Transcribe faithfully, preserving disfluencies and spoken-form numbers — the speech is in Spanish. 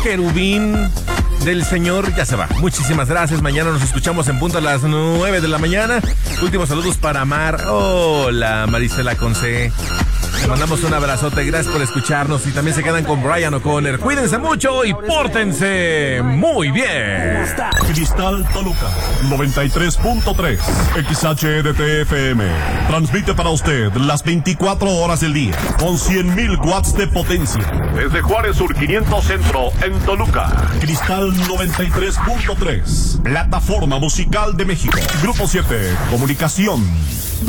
querubín del Señor ya se va. Muchísimas gracias. Mañana nos escuchamos en punto a las nueve de la mañana. Últimos saludos para Mar. Hola, Marisela Conce. Le mandamos un abrazote. Gracias por escucharnos. Y también se quedan con Brian O'Connor. Cuídense mucho y pórtense muy bien. Cristal Toluca noventa y tres punto tres X H E D T F M. Transmite para usted las veinticuatro horas del día con cien mil watts de potencia. Desde Juárez Sur quinientos Centro en Toluca. Cristal noventa y tres punto tres. Plataforma musical de México. Grupo siete. Comunicación.